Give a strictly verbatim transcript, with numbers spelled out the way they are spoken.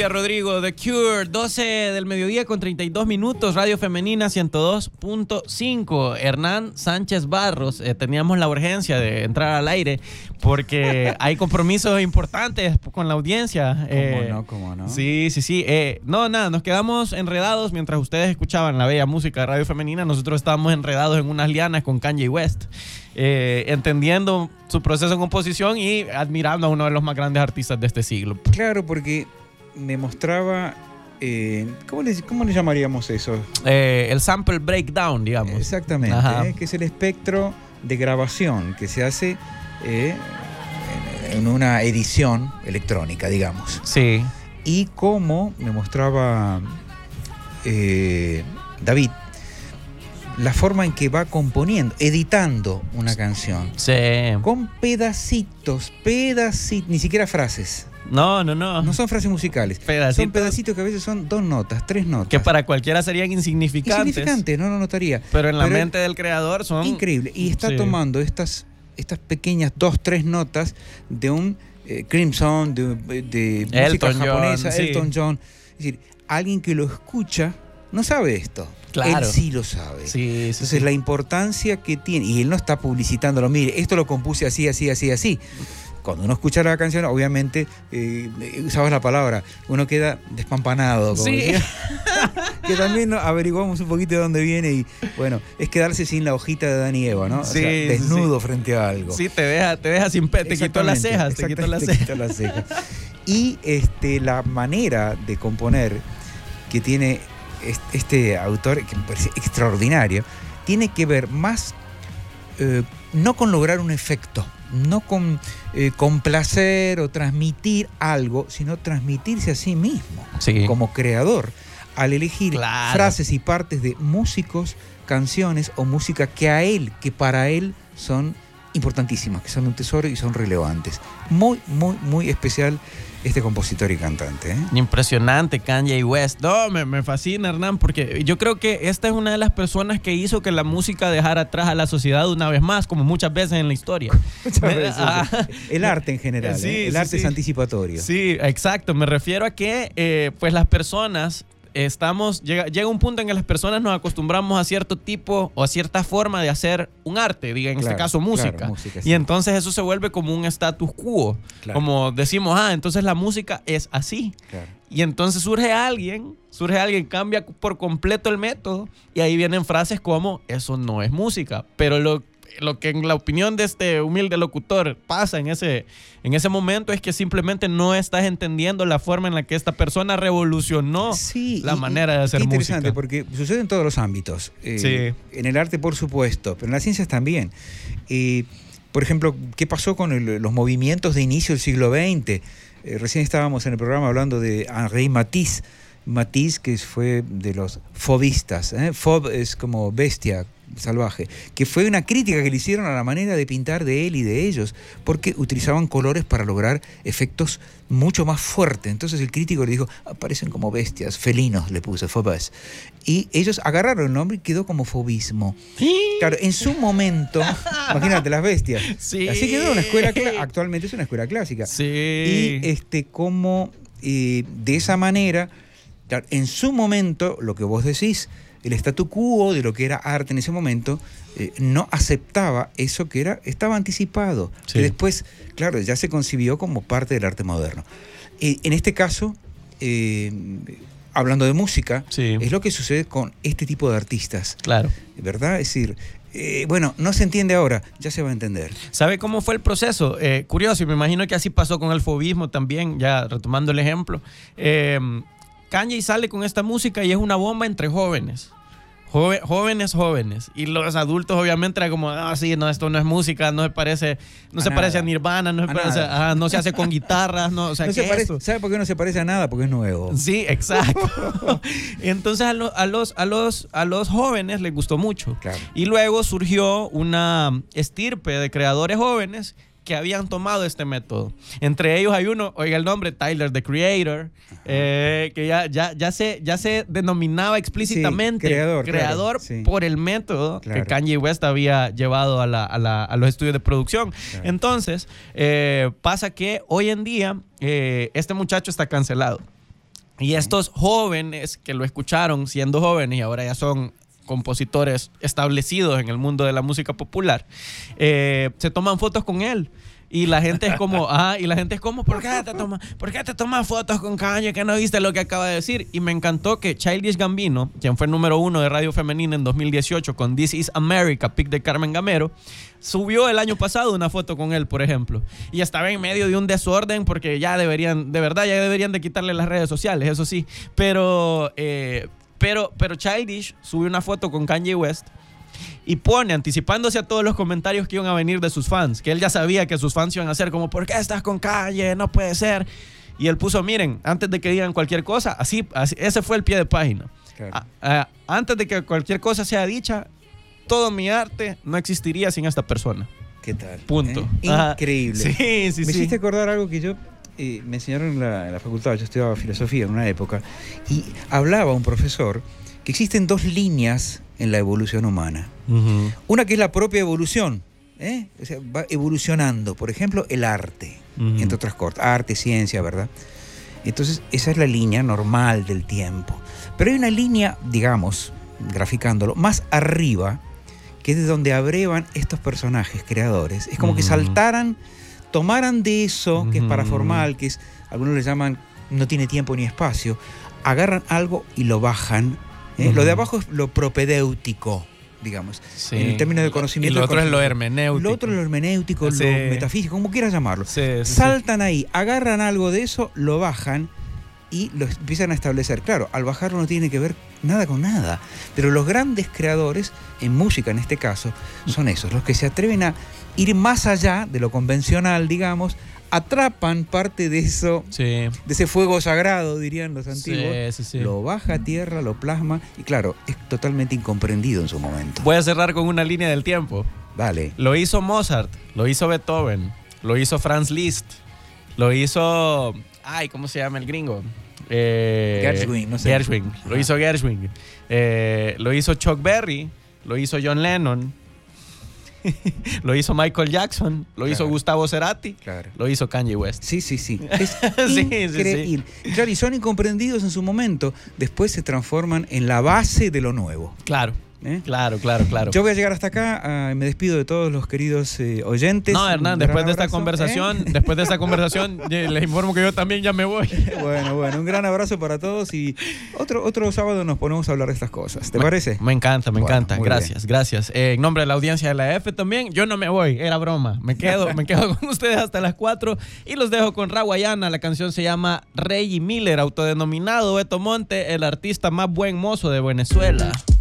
Olivia Rodrigo, The Cure, doce del mediodía con treinta y dos minutos, Radio Femenina ciento dos punto cinco. Hernán Sánchez Barros, eh, teníamos la urgencia de entrar al aire porque hay compromisos importantes con la audiencia. ¿Cómo eh, no? ¿Cómo no? Sí, sí, sí. Eh, no, nada, nos quedamos enredados mientras ustedes escuchaban la bella música de Radio Femenina. Nosotros estábamos enredados en unas lianas con Kanye West, eh, entendiendo su proceso de composición y admirando a uno de los más grandes artistas de este siglo. Claro, porque me mostraba, eh, ¿cómo, le, ¿cómo le llamaríamos eso? Eh, el sample breakdown, digamos. Exactamente, eh, que es el espectro de grabación que se hace eh, en, en una edición electrónica, digamos. Sí. Y cómo me mostraba eh, David la forma en que va componiendo, editando una canción. Sí. Con pedacitos, pedacitos, ni siquiera frases. No, no, no. No son frases musicales. Pedacitos. Son pedacitos que a veces son dos notas, tres notas. Que para cualquiera serían insignificantes. Insignificantes, no lo notaría. Pero en la Pero mente del creador son... Increíble. Y está sí. tomando estas, estas pequeñas dos, tres notas de un eh, Crimson, de, de música Elton japonesa, John, Elton sí. John. Es decir, alguien que lo escucha no sabe esto. Claro. Él sí lo sabe. Sí, sí, Entonces sí. la importancia que tiene, y él no está publicitándolo, mire, esto lo compuse así, así, así, así. Cuando uno escucha la canción, obviamente, eh, usabas la palabra, uno queda despampanado. Como Sí. decía, que también ¿no? averiguamos un poquito de dónde viene y, bueno, es quedarse sin la hojita de Adán y Eva, ¿no? Sí, o sea, desnudo sí. frente a algo. Sí, te deja, te deja sin pe, te quitó las cejas, te quitó las te cejas. quitó las cejas. Y este, la manera de componer que tiene este autor, que me parece extraordinario, tiene que ver más eh, no con lograr un efecto, no con eh, complacer o transmitir algo, sino transmitirse a sí mismo, Sí. como creador, al elegir Claro. frases y partes de músicos, canciones o música que a él, que para él son importantísimas, que son un tesoro y son relevantes. Muy, muy, muy especial este compositor y cantante, ¿eh? Impresionante, Kanye West. No, me, me fascina, Hernán, porque yo creo que esta es una de las personas que hizo que la música dejara atrás a la sociedad una vez más, como muchas veces en la historia. Muchas Me- veces. ah, El arte en general, sí, ¿eh? El sí, arte sí. es anticipatorio. Sí, exacto. Me refiero a que eh, pues las personas estamos, llega, llega un punto en que las personas nos acostumbramos a cierto tipo o a cierta forma de hacer un arte, diga, en Claro, este caso música. claro, música, y sí. entonces eso se vuelve como un status quo. Claro. Como decimos, ah, entonces la música es así. Claro. Y entonces surge alguien, surge alguien, cambia por completo el método y ahí vienen frases como, eso no es música. Pero lo, lo que en la opinión de este humilde locutor pasa en ese, en ese momento es que simplemente no estás entendiendo la forma en la que esta persona revolucionó Sí, la y- manera de y hacer qué interesante, música. porque sucede en todos los ámbitos. Eh, Sí. En el arte, por supuesto, pero en las ciencias también. Eh, por ejemplo, ¿qué pasó con el- los movimientos de inicio del siglo veinte? Eh, recién estábamos en el programa hablando de Henri Matisse. Matisse, que fue de los fauvistas. ¿eh? Fauve es como bestia salvaje, que fue una crítica que le hicieron a la manera de pintar de él y de ellos, porque utilizaban colores para lograr efectos mucho más fuertes. Entonces el crítico le dijo, aparecen como bestias, felinos, le puso Fauves. Y ellos agarraron el nombre y quedó como fauvismo. Claro, en su momento, imagínate, las bestias. Sí. Así quedó una escuela, cla- actualmente es una escuela clásica. Sí. Y este, como eh, de esa manera, claro, en su momento, lo que vos decís, el statu quo de lo que era arte en ese momento, eh, no aceptaba eso que era, estaba anticipado. Sí. Que después, claro, ya se concibió como parte del arte moderno. Eh, en este caso, eh, hablando de música, Sí. es lo que sucede con este tipo de artistas, Claro. ¿verdad? Es decir, eh, bueno, no se entiende ahora, ya se va a entender. ¿Sabe cómo fue el proceso? Eh, curioso, y me imagino que así pasó con el fobismo también, ya retomando el ejemplo. Eh, Kanye sale con esta música y es una bomba entre jóvenes. Jove- jóvenes, jóvenes. Y los adultos obviamente era como, ah, sí, no, esto no es música, no se parece, no A se nada. parece a Nirvana, no se, A parece, nada. ah, no se hace con guitarras, no, o sea, No ¿qué se es parece- esto? ¿Sabe por qué no se parece a nada? Porque es nuevo. Sí, exacto. Entonces a, lo- a, los, a, los, a los jóvenes les gustó mucho. Claro. Y luego surgió una estirpe de creadores jóvenes que habían tomado este método. Entre ellos hay uno, oiga el nombre, Tyler, the Creator, eh, que ya, ya, ya, se, ya se denominaba explícitamente Sí, creador, creador claro, sí. por el método Claro. que Kanye West había llevado a, la, a, la, a los estudios de producción. Claro. Entonces, eh, pasa que hoy en día eh, este muchacho está cancelado. Y estos jóvenes que lo escucharon siendo jóvenes y ahora ya son compositores establecidos en el mundo de la música popular, eh, se toman fotos con él. Y la gente es como, ah, y la gente es como, ¿por qué te tomas, ¿por qué te tomas fotos con Kanye? ¿Que no viste lo que acaba de decir? Y me encantó que Childish Gambino, quien fue el número uno de Radio Femenina en dos mil dieciocho con This Is America, pic de Carmen Gamero, subió el año pasado una foto con él, por ejemplo. Y estaba en medio de un desorden porque ya deberían, de verdad, ya deberían de quitarle las redes sociales, eso sí. Pero, eh, pero, pero Childish subió una foto con Kanye West y pone, anticipándose a todos los comentarios que iban a venir de sus fans, que él ya sabía que sus fans iban a hacer como, ¿por qué estás con Kanye? No puede ser. Y él puso, miren, antes de que digan cualquier cosa, así, así ese fue el pie de página. Claro. A, a, antes de que cualquier cosa sea dicha, todo mi arte no existiría sin esta persona. ¿Qué tal? Punto. ¿Eh? Increíble. Sí, sí, Me sí. hiciste acordar algo que yo... Eh, me enseñaron en la, en la facultad, yo estudiaba filosofía en una época, y hablaba un profesor que existen dos líneas en la evolución humana. Uh-huh. Una que es la propia evolución, ¿eh? O sea, va evolucionando. Por ejemplo, el arte, uh-huh. entre otras cosas. Arte, ciencia, ¿verdad? Entonces, esa es la línea normal del tiempo. Pero hay una línea, digamos, graficándolo, más arriba, que es de donde abrevan estos personajes creadores. Es como uh-huh. que saltaran, tomaran de eso, uh-huh. que es paraformal, que es, algunos le llaman, no tiene tiempo ni espacio, agarran algo y lo bajan. ¿Eh? Uh-huh. Lo de abajo es lo propedéutico, digamos, sí. en términos de conocimiento. Y lo otro es lo hermenéutico. Lo otro es lo hermenéutico, sí. lo metafísico, como quieras llamarlo. Sí, sí, Saltan sí. ahí, agarran algo de eso, lo bajan y lo empiezan a establecer. Claro, al bajarlo no tiene que ver nada con nada, pero los grandes creadores, en música en este caso, son esos, los que se atreven a ir más allá de lo convencional, digamos, atrapan parte de eso, sí. de ese fuego sagrado, dirían los antiguos, sí, sí, sí. lo baja a tierra, lo plasma, y claro, es totalmente incomprendido en su momento. Voy a cerrar con una línea del tiempo. Dale. Lo hizo Mozart, lo hizo Beethoven, lo hizo Franz Liszt, lo hizo... Ay, ¿cómo se llama el gringo? Eh, Gershwin, no sé. Gershwin, lo Ajá. hizo Gershwin. Eh, lo hizo Chuck Berry, lo hizo John Lennon, lo hizo Michael Jackson, lo claro. hizo Gustavo Cerati, claro. lo hizo Kanye West. Sí, sí, sí. Es sí, increíble. Sí, sí. Claro, y son incomprendidos en su momento, después se transforman en la base de lo nuevo. Claro. ¿Eh? Claro, claro, claro. Yo voy a llegar hasta acá, uh, me despido de todos los queridos eh, oyentes. No, Hernán, después de esta conversación, ¿eh? después de esta conversación, les informo que yo también ya me voy. Bueno, bueno, un gran abrazo para todos y otro, otro sábado nos ponemos a hablar de estas cosas. ¿Te me, parece? Me encanta, me bueno, encanta. Gracias, bien. gracias. Eh, en nombre de la audiencia de la F también, yo no me voy, era broma. Me quedo, me quedo con ustedes hasta las cuatro y los dejo con Rawayana. La canción se llama Reggie Miller, autodenominado Beto Monte, el artista más buen mozo de Venezuela.